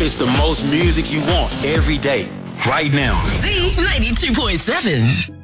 It's the most music you want every day, right now. Z92.7.